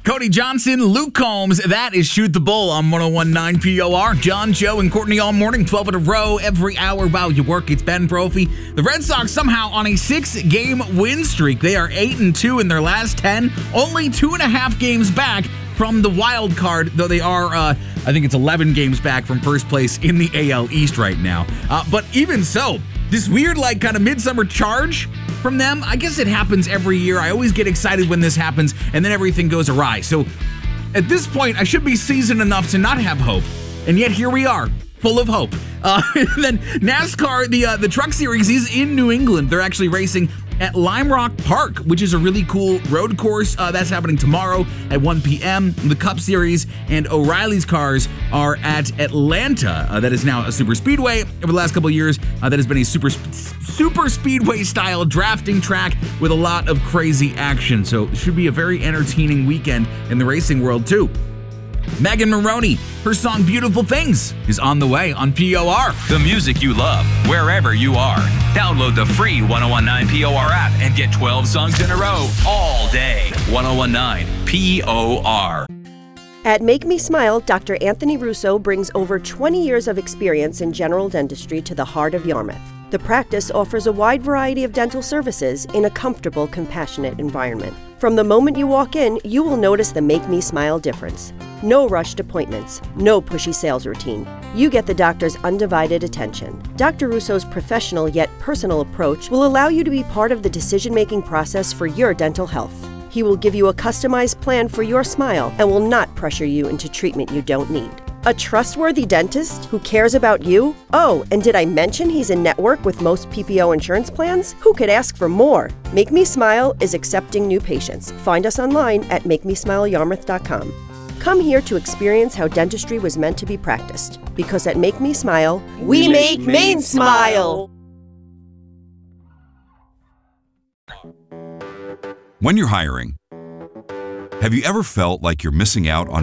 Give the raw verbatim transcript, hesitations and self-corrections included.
Cody Johnson, Luke Combs, that is Shoot the Bull on one oh one point nine P O R. John, Joe, and Courtney all morning, twelve in a row, every hour while you work. It's Ben Brophy. The Red Sox somehow on a six-game win streak. They are eight and two in their last ten, only two and a half games back from the wild card, though they are, uh, I think it's eleven games back from first place in the A L East right now. Uh, but even so, this weird, like, kind of midsummer charge from them, I guess it happens every year. I always get excited when this happens, and then everything goes awry. So at this point, I should be seasoned enough to not have hope, and yet here we are, full of hope. Uh, and then NASCAR, the uh, the Truck Series is in New England. They're actually racing at Lime Rock Park, which is a really cool road course. Uh, that's happening tomorrow at one p.m. The Cup Series and O'Reilly's cars are at Atlanta. Uh, that is now a super speedway. Over the last couple of years, uh, that has been a super super speedway style drafting track with a lot of crazy action. So it should be a very entertaining weekend in the racing world too. Megan Maroney, her song Beautiful Things is on the way on P O R. The music you love, wherever you are. Download the free one oh one point nine P O R app and get twelve songs in a row all day. one oh one point nine P O R. At Make Me Smile, Doctor Anthony Russo brings over twenty years of experience in general dentistry to the heart of Yarmouth. The practice offers a wide variety of dental services in a comfortable, compassionate environment. From the moment you walk in, you will notice the Make Me Smile difference. No rushed appointments, no pushy sales routine. You get the doctor's undivided attention. Doctor Russo's professional yet personal approach will allow you to be part of the decision-making process for your dental health. He will give you a customized plan for your smile and will not pressure you into treatment you don't need. A trustworthy dentist who cares about you? Oh, and did I mention he's in network with most P P O insurance plans? Who could ask for more? Make Me Smile is accepting new patients. Find us online at make me smile yarmouth dot com. Come here to experience how dentistry was meant to be practiced. Because at Make Me Smile, we, we make Maine smile! When you're hiring, have you ever felt like you're missing out on